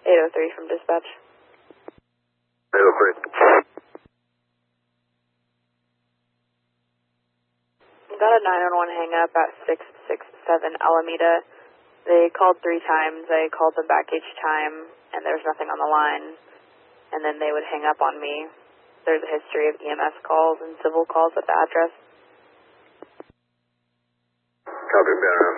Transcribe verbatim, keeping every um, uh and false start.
eight oh three from dispatch. eight oh three. Got a nine one one hang up at six six seven Alameda. They called three times. I called them back each time, and there was nothing on the line. And then they would hang up on me. There's a history of E M S calls and civil calls at the address. Copy, Baron.